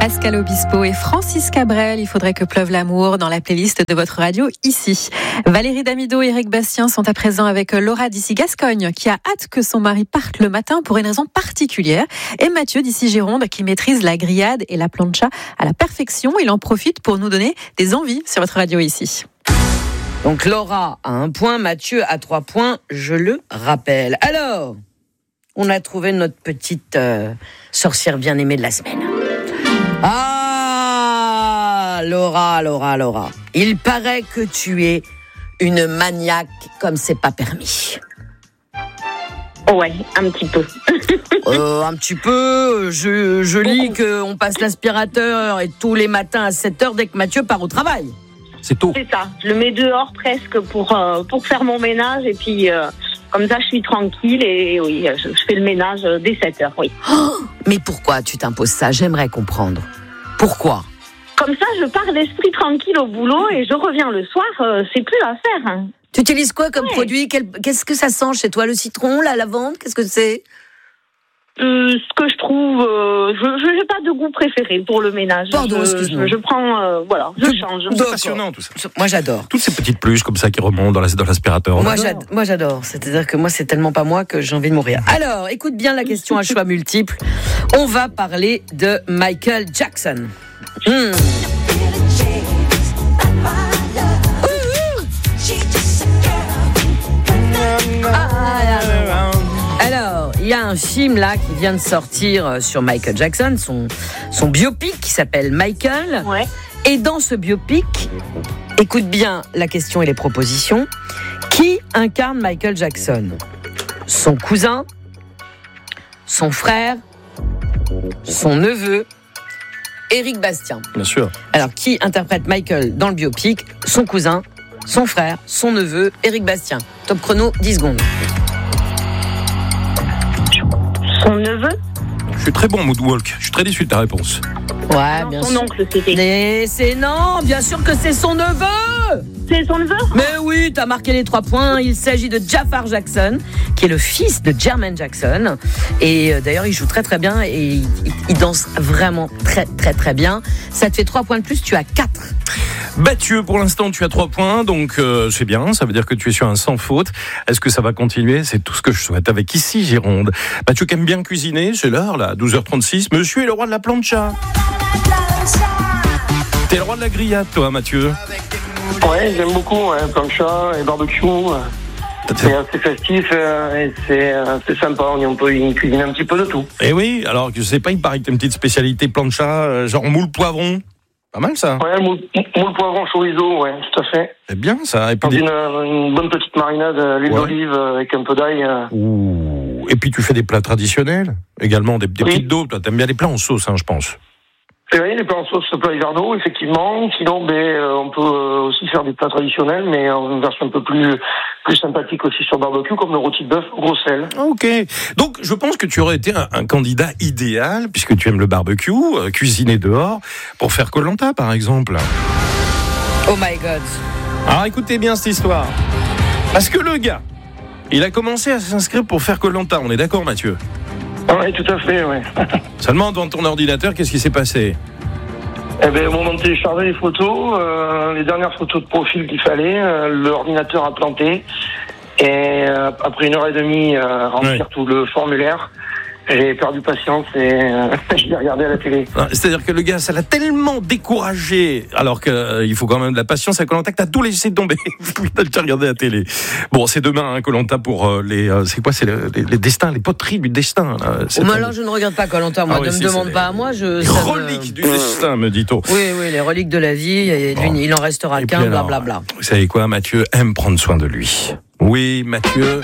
Pascal Obispo et Francis Cabrel, il faudrait que pleuve l'amour dans la playlist de votre radio ici. Valérie Damido et Eric Bastien sont à présent avec Laura d'ici Gascogne qui a hâte que son mari parte le matin pour une raison particulière. Et Mathieu d'ici Gironde qui maîtrise la grillade et la plancha à la perfection. Il en profite pour nous donner des envies sur votre radio ici. Donc Laura a 1 point, Mathieu a 3 points, je le rappelle. Alors, on a trouvé notre petite sorcière bien-aimée de la semaine. Ah, Laura. Il paraît que tu es une maniaque comme c'est pas permis. Ouais, un petit peu. Un petit peu, je lis qu'on passe l'aspirateur et tous les matins à 7h dès que Mathieu part au travail. C'est tôt. C'est ça, je le mets dehors presque pour faire mon ménage et puis comme ça je suis tranquille et oui, je fais le ménage dès 7h, oui. Oh, mais pourquoi tu t'imposes ça ? J'aimerais comprendre. Pourquoi ? Comme ça je pars l'esprit tranquille au boulot et je reviens le soir, c'est plus à faire. Hein. Tu utilises quoi comme produit ? Qu'est-ce que ça sent chez toi ? Le citron, la lavande ? Qu'est-ce que c'est ? Ce que je trouve, je n'ai pas de goût préféré pour le ménage. Pardon, excuse-moi. Je prends, je change. C'est passionnant tout ça. Moi j'adore. Toutes ces petites pluches comme ça qui remontent dans l'aspirateur. Moi j'adore. C'est-à-dire que moi c'est tellement pas moi que j'ai envie de mourir. Alors, écoute bien la question à choix multiples. On va parler de Michael Jackson. Alors, il y a un film là qui vient de sortir sur Michael Jackson, son biopic qui s'appelle Michael. Ouais. Et dans ce biopic, écoute bien la question et les propositions. Qui incarne Michael Jackson ? Son cousin, son frère, son neveu, Eric Bastien. Bien sûr. Alors, qui interprète Michael dans le biopic ? Son cousin, son frère, son neveu, Eric Bastien. Top chrono, 10 secondes. Son neveu ? Je suis très bon en moodwalk. Je suis très déçu de ta réponse. Ouais, Non, bien son sûr. oncle, c'était. Mais c'est non, bien sûr que c'est son neveu. C'est son neveu ? Mais oui, t'as marqué les 3 points. Il s'agit de Jafar Jackson, qui est le fils de Jermaine Jackson. Et d'ailleurs, il joue très très bien et il danse vraiment très très très bien. Ça te fait 3 points de plus, tu as 4. Mathieu, pour l'instant, tu as 3 points, donc c'est bien. Ça veut dire que tu es sur un sans faute. Est-ce que ça va continuer ? C'est tout ce que je souhaite avec ici, Gironde. Mathieu qui aime bien cuisiner, c'est l'heure là, 12h36. Monsieur est le roi de la plancha. T'es le roi de la grillade, toi, Mathieu. Ouais, j'aime beaucoup, plancha et barbecue. C'est assez festif et c'est sympa. On peut y cuisiner un petit peu de tout. Eh oui, alors je sais pas, il paraît que t'as une petite spécialité plancha, genre moule poivron. Pas mal ça. Ouais, moule poivron chorizo, ouais, tout à fait. C'est bien ça. Et puis Dans une bonne petite marinade, l'huile d'olive avec un peu d'ail. Ouh. Et puis tu fais des plats traditionnels également, des petites daubes. Toi, t'aimes bien les plats en sauce, je pense. C'est vrai, les plats en sauce, plat hiverno, effectivement. Sinon, on peut aussi faire des plats traditionnels, mais en une version un peu plus sympathique aussi sur barbecue, comme le rôti de bœuf au gros sel. Ok. Donc, je pense que tu aurais été un candidat idéal, puisque tu aimes le barbecue, cuisiner dehors, pour faire Koh-Lanta, par exemple. Oh my God. Alors, écoutez bien cette histoire. Parce que le gars, il a commencé à s'inscrire pour faire Koh-Lanta. On est d'accord, Mathieu ? Oui, tout à fait, ouais. Seulement, dans ton ordinateur, qu'est-ce qui s'est passé ? Au moment de télécharger les photos, les dernières photos de profil qu'il fallait, l'ordinateur a planté. Et après 1h30 remplir tout le formulaire, j'ai perdu patience et je l'ai regardé à la télé. C'est-à-dire que le gars, ça l'a tellement découragé, alors qu'il faut quand même de la patience à Koh-Lanta, que t'as tout laissé tomber. T'as regardé la télé. Bon, c'est demain, Koh-Lanta pour les... c'est quoi ? C'est les destins, les poteries du destin. Là. Alors, je ne regarde pas Koh-Lanta, moi. Ne me demande pas à moi. Les reliques du destin, me dit-on. Oui, les reliques de la vie. Et il en restera qu'un, blablabla. Vous savez quoi, Mathieu aime prendre soin de lui. Oui, Mathieu...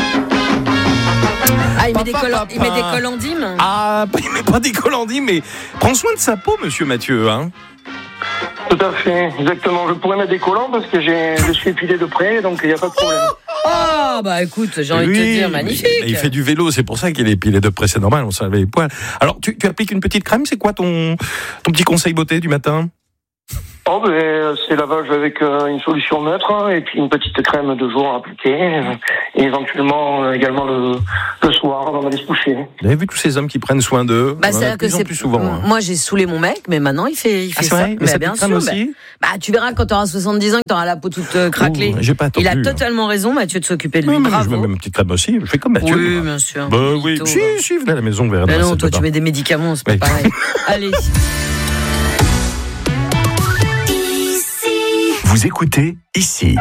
Ah, il met des colandimes. Ah, il met pas des colandimes, mais prends soin de sa peau, monsieur Mathieu, hein. Tout à fait, exactement. Je pourrais mettre des collants parce que je suis épilé de près, donc il n'y a pas de problème. Ah, bah écoute, j'ai envie de te dire, magnifique. Il fait du vélo, c'est pour ça qu'il est épilé de près, c'est normal, on s'enlève les poils. Alors, tu appliques une petite crème, c'est quoi ton petit conseil beauté du matin ? C'est lavage avec une solution neutre et puis une petite crème de jour à appliquer et éventuellement également le soir avant d'aller se coucher. Vous avez vu tous ces hommes qui prennent soin d'eux C'est-à-dire que c'est plus souvent. Moi, j'ai saoulé mon mec, mais maintenant il fait ça. Vrai, mais ça bien sûr. Aussi tu verras quand tu auras 70 ans, que tu auras la peau toute craquelée. J'ai pas attendu, il a totalement raison, Mathieu, de s'occuper de lui. Bravo. Je mets ma petite crème aussi. Je fais comme Mathieu. Oui, bien sûr. Oui, si, venez à la maison. Mais non, toi, tu mets des médicaments, c'est pas pareil. Allez. Vous écoutez ici.